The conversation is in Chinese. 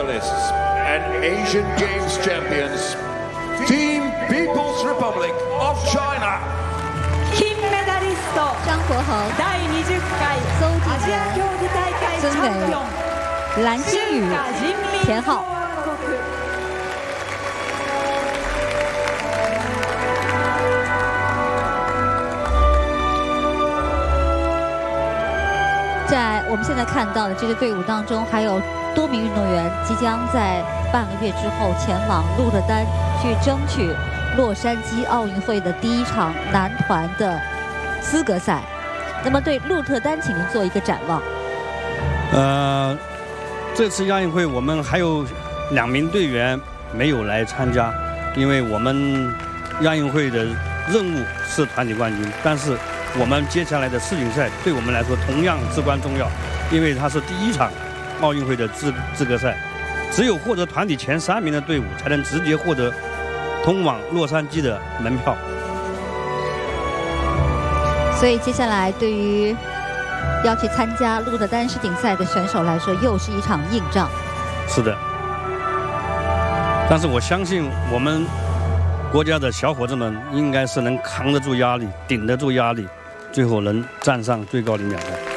medalists and Asian Games champions, Team People's Republic of China. 金メダリスト张国恒、 第20回邹继アジア競技大会チャンピオン蓝心宇、田浩。在我们现在看到的这支队伍当中，还有多名运动员即将在半个月之后前往鹿特丹去争取洛杉矶奥运会的第一场男团的资格赛。那么对鹿特丹，请您做一个展望。 这次亚运会我们还有2名队员没有来参加，因为我们亚运会的任务是团体冠军，但是我们接下来的世锦赛对我们来说同样至关重要，因为它是第一场奥运会的资格赛，只有获得团体前3名的队伍才能直接获得通往洛杉矶的门票。 所以接下来对于要去参加鹿特丹世锦赛的选手来说，又是一场硬仗。 是的，但是我相信我们国家的小伙子们应该是能扛得住压力，顶得住压力，最后能站上最高领奖台。